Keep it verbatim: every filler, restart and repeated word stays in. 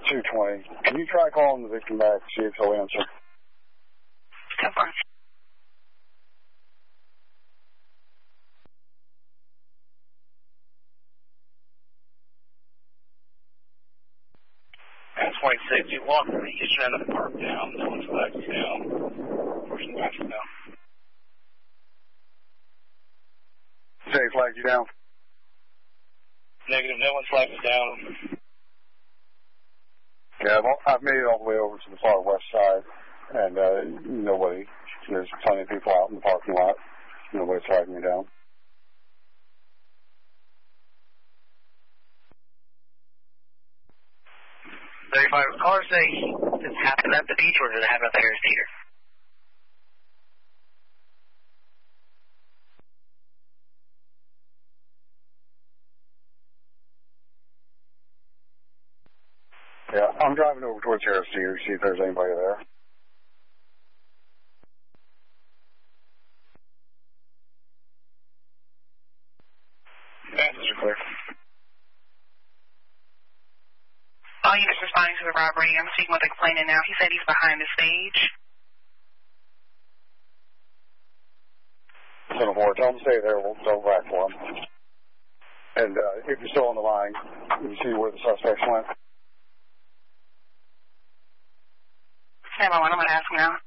two twenty. Can you try calling the victim back, see if he'll answer? ten four. twenty-six, you walk from the eastern end of the park down, no one's flagged you down. Portion back you down. Say he flagged you down? Negative, no one's flagged you down. Yeah, well, I've made it all the way over to the far west side, and uh, nobody, there's plenty of people out in the parking lot. Nobody's flagging me down. thirty-five, callers say this happened at the beach or did it happen at the Harris Theater? Yeah, I'm driving over towards Harris Theater to see if there's anybody there. Answers are clear. All units responding to the robbery. I'm speaking with the complainant now. He said he's behind the stage. ten four, tell him to stay there. We'll go back for him. And uh, if you're still on the line, you see where the suspects went? Stand by one. I'm going to ask him now.